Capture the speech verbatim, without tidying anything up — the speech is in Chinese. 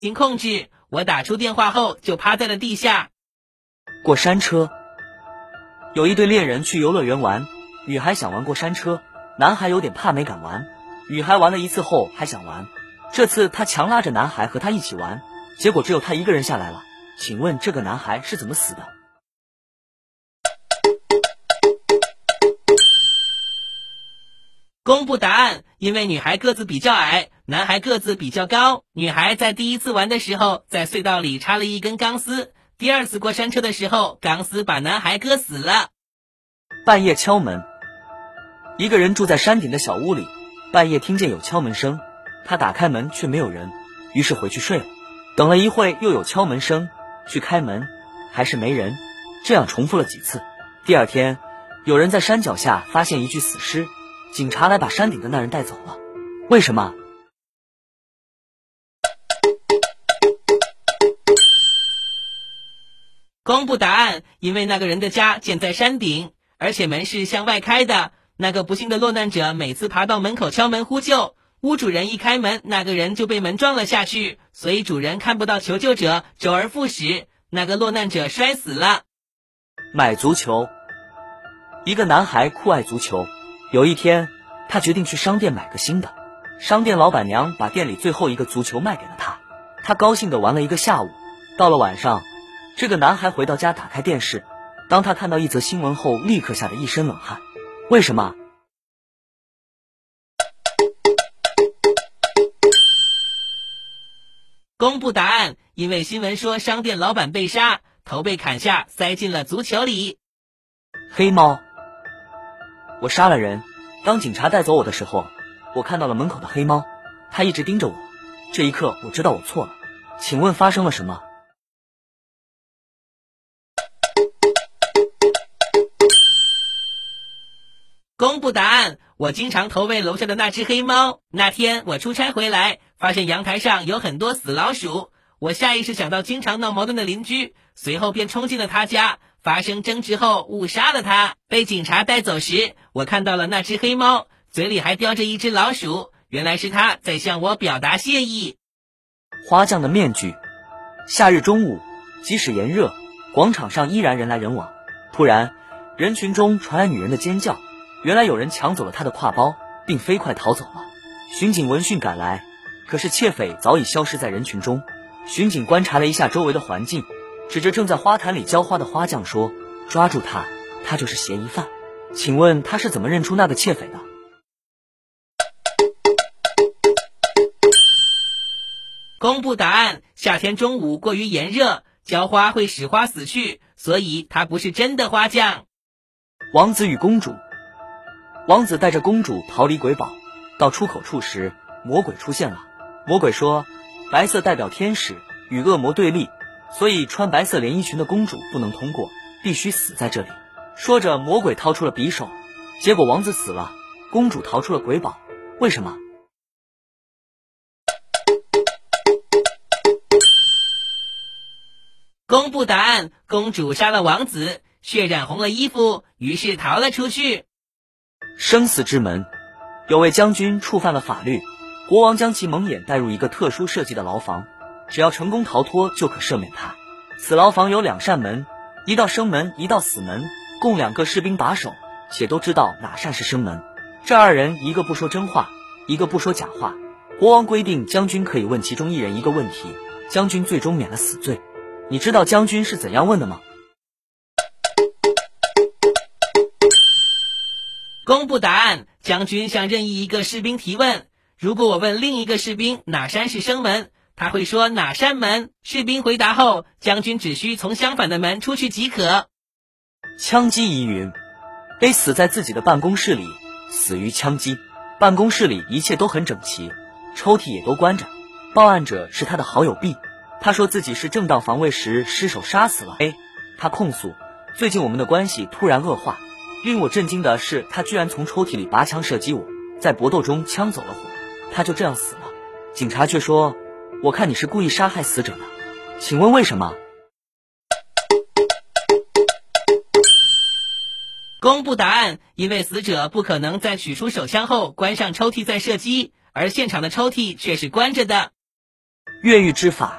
经控制，我打出电话后就趴在了地下。 过山车。有一对恋人去游乐园玩，女孩想玩过山车，男孩有点怕没敢玩。女孩玩了一次后还想玩，这次她强拉着男孩和她一起玩，结果只有她一个人下来了。请问这个男孩是怎么死的？ 公布答案，因为女孩个子比较矮，男孩个子比较高。女孩在第一次玩的时候，在隧道里插了一根钢丝，第二次过山车的时候，钢丝把男孩割死了。 半夜敲门。一个人住在山顶的小屋里，半夜听见有敲门声，他打开门却没有人，于是回去睡了。等了一会又有敲门声，去开门，还是没人，这样重复了几次。第二天，有人在山脚下发现一具死尸，警察来把山顶的那人带走了。为什么？ 公布答案，因为那个人的家建在山顶，而且门是向外开的。那个不幸的落难者每次爬到门口敲门呼救，屋主人一开门，那个人就被门撞了下去，所以主人看不到求救者，周而复始，那个落难者摔死了。 买足球。一个男孩酷爱足球，有一天他决定去商店买个新的，商店老板娘把店里最后一个足球卖给了他，他高兴地玩了一个下午。到了晚上，这个男孩回到家打开电视，当他看到一则新闻后，立刻吓得一身冷汗。为什么？ 公布答案，因为新闻说商店老板被杀，头被砍下，塞进了足球里。 黑猫。我杀了人，当警察带走我的时候，我看到了门口的黑猫，它一直盯着我。这一刻我知道我错了，请问发生了什么？ 公布答案，我经常投喂楼下的那只黑猫。那天我出差回来，发现阳台上有很多死老鼠，我下意识想到经常闹矛盾的邻居，随后便冲进了他家，发生争执后误杀了他。被警察带走时，我看到了那只黑猫，嘴里还叼着一只老鼠，原来是他在向我表达谢意。 花匠的面具。夏日中午，即使炎热，广场上依然人来人往。突然，人群中传来女人的尖叫，原来有人抢走了她的挎包，并飞快逃走了。巡警闻讯赶来，可是窃匪早已消失在人群中。巡警观察了一下周围的环境，指着正在花坛里浇花的花匠说：“抓住他，他就是嫌疑犯。”请问他是怎么认出那个窃匪的？ 公布答案，夏天中午过于炎热，浇花会使花死去，所以他不是真的花匠。 王子与公主。王子带着公主逃离鬼堡，到出口处时，魔鬼出现了。魔鬼说，白色代表天使，与恶魔对立，所以穿白色连衣裙的公主不能通过，必须死在这里。说着，魔鬼掏出了匕首，结果王子死了，公主逃出了鬼堡。为什么？ 公布答案，公主杀了王子，血染红了衣服，于是逃了出去。 生死之门。有位将军触犯了法律，国王将其蒙眼带入一个特殊设计的牢房，只要成功逃脱就可赦免他。此牢房有两扇门，一道生门，一道死门，共两个士兵把守，且都知道哪扇是生门。这二人一个不说真话，一个不说假话。国王规定将军可以问其中一人一个问题，将军最终免了死罪。你知道将军是怎样问的吗？ 公布答案，将军向任意一个士兵提问，如果我问另一个士兵哪扇是生门，他会说哪扇门，士兵回答后，将军只需从相反的门出去即可。 枪击疑云。 A 死在自己的办公室里，死于枪击。办公室里一切都很整齐，抽屉也都关着。报案者是他的好友 B， 他说自己是正当防卫时失手杀死了 A。 他控诉，最近我们的关系突然恶化，令我震惊的是他居然从抽屉里拔枪射击我，在搏斗中枪走了火，他就这样死了。警察却说，我看你是故意杀害死者的，请问为什么？ 公布答案，因为死者不可能在取出手枪后关上抽屉再射击，而现场的抽屉却是关着的。 越狱之法